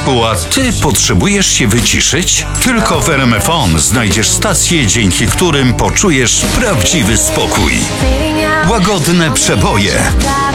środku, a ty potrzebujesz się wyciszyć? Tylko w RMFON znajdziesz stacje, dzięki którym poczujesz prawdziwy spokój. Łagodne przeboje,